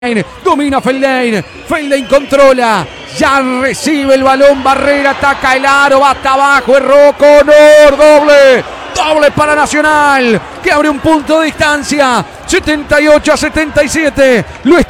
Domina Feilden. Feilden controla. Ya recibe el balón. Barrera ataca el aro. Va hasta abajo. Erró Conor. Doble. Doble para Nacional. Que abre un punto de distancia. 78-77. Lo